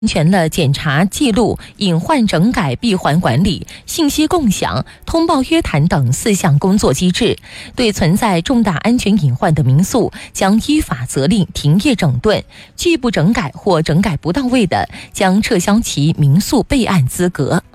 全了检查记录、隐患整改闭环管理、信息共享、通报约谈等4项工作机制，对存在重大安全隐患的民宿将依法责令停业整顿，拒不整改或整改不到位的，将撤销其民宿备案资格。